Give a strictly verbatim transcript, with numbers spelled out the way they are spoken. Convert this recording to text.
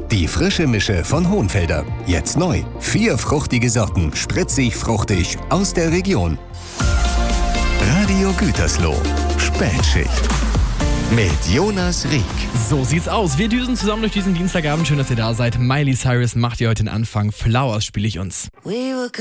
Die frische Mische von Hohenfelder. Jetzt neu. Vier fruchtige Sorten, spritzig, fruchtig, aus der Region. Radio Gütersloh. Spätschicht. Mit Jonas Rieck. So sieht's aus. Wir düsen zusammen durch diesen Dienstagabend. Schön, dass ihr da seid. Miley Cyrus macht ihr heute den Anfang. Flowers spiele ich uns.